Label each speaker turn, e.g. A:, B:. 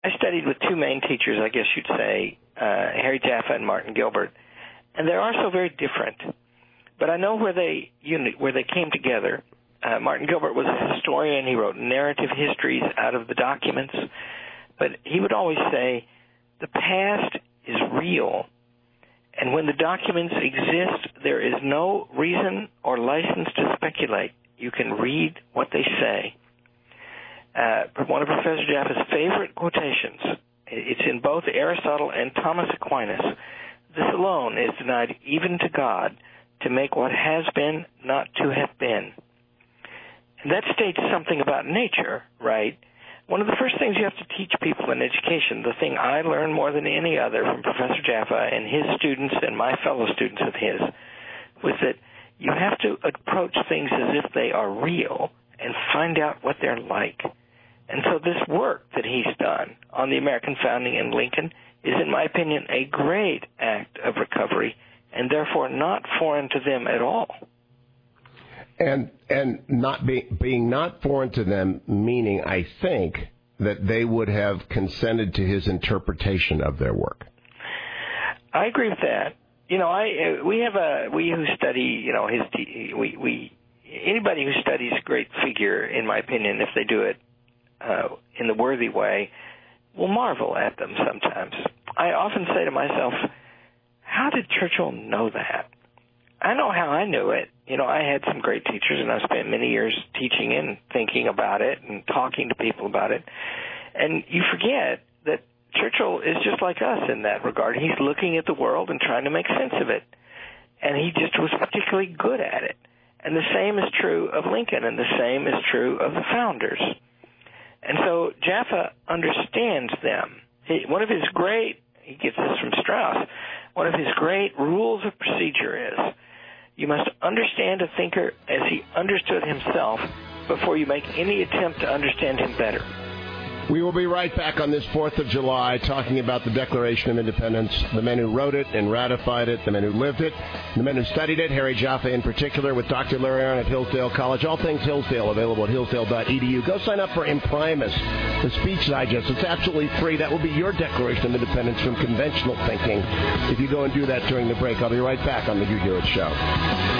A: I studied with two main teachers, I guess you'd say, Harry Jaffa and Martin Gilbert, and they're also very different. But I know where they came together. Martin Gilbert was a historian. He wrote narrative histories out of the documents. But he would always say, the past is real, and when the documents exist, there is no reason or license to speculate. You can read what they say. One of Professor Jaffa's favorite quotations, it's in both Aristotle and Thomas Aquinas, this alone is denied even to God to make what has been not to have been. And that states something about nature, right? One of the first things you have to teach people in education, the thing I learned more than any other from Professor Jaffa and his students and my fellow students of his, was that you have to approach things as if they are real and find out what they're like. And so this work that he's done on the American founding and Lincoln is, in my opinion, a great act of recovery and therefore not foreign to them at all.
B: And not being not foreign to them, meaning, I think, that they would have consented to his interpretation of their work.
A: I agree with that. You know, we who study, you know, anybody who studies a great figure, in my opinion, if they do it in the worthy way, will marvel at them sometimes. I often say to myself, how did Churchill know that? I know how I knew it. You know, I had some great teachers, and I spent many years teaching and thinking about it and talking to people about it. And you forget that Churchill is just like us in that regard. He's looking at the world and trying to make sense of it. And he just was particularly good at it. And the same is true of Lincoln, and the same is true of the founders. And so Jaffa understands them. He gets this from Strauss, one of his great rules of procedure is, you must understand a thinker as he understood himself before you make any attempt to understand him better.
B: We will be right back on this 4th of July talking about the Declaration of Independence, the men who wrote it and ratified it, the men who lived it, the men who studied it, Harry Jaffa in particular, with Dr. Larry Arnn at Hillsdale College. All things Hillsdale available at hillsdale.edu. Go sign up for Imprimis, the speech digest. It's absolutely free. That will be your Declaration of Independence from conventional thinking if you go and do that during the break. I'll be right back on the Hugh Hewitt Show.